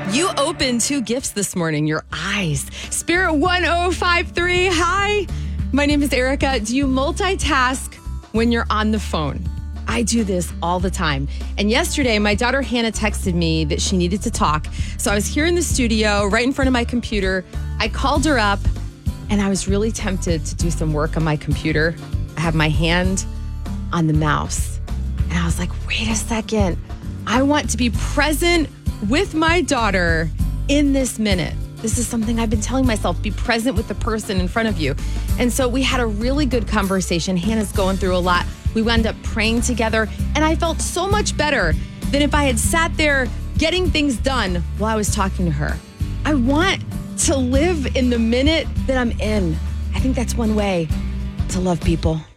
You opened two gifts this morning, your eyes. Spirit 1053, hi. My name is Erica. Do you multitask when you're on the phone? I do this all the time. And yesterday, my daughter Hannah texted me that she needed to talk. So I was here in the studio, right in front of my computer. I called her up, and I was really tempted to do some work on my computer. I have my hand on the mouse. And I was like, wait a second. I want to be present with my daughter in this minute. This is something I've been telling myself, be present with the person in front of you. And so we had a really good conversation. Hannah's going through a lot. We wound up praying together, and I felt so much better than if I had sat there getting things done while I was talking to her. I want to live in the minute that I'm in. I think that's one way to love people.